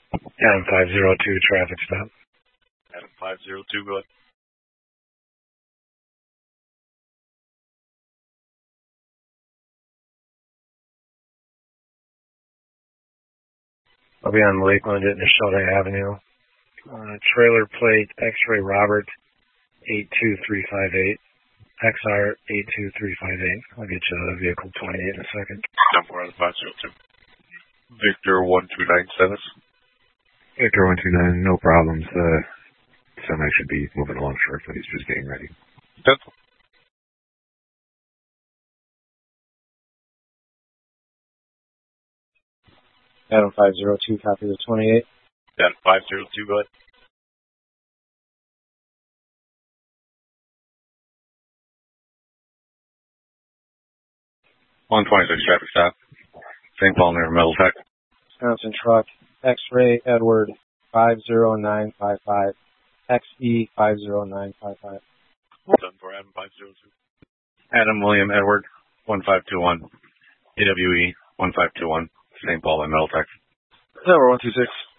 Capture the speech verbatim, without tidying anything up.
Adam five zero two, traffic stop. Adam five zero two, go ahead. I'll be on Lakeland at Neshoda Avenue. Uh, trailer plate X-ray Robert eight two three five eight. X R eight two three five eight. I'll get you the vehicle twenty-eight in a second. Number Adam five zero two. Victor one two nine seven. Victor one two nine, no problems. The semi should be moving along shortly. He's just getting ready. That's Adam five zero two, copy the twenty-eight. Adam five zero two, go ahead. one twenty-six traffic stop. Saint Paul near Middlesex. Wisconsin truck X-ray Edward five zero nine five five. X E five zero nine five five. Done for Adam five zero two. Adam William Edward one five two one. A W E one five two one. Saint Paul and Middlesex. Number one two six.